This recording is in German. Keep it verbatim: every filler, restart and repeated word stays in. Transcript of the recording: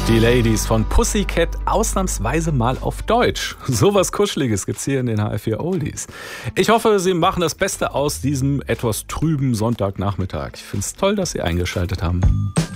Die Ladies von Pussycat ausnahmsweise mal auf Deutsch. Sowas Kuscheliges gibt's hier in den H R vier Oldies. Ich hoffe, Sie machen das Beste aus diesem etwas trüben Sonntagnachmittag. Ich find's toll, dass Sie eingeschaltet haben.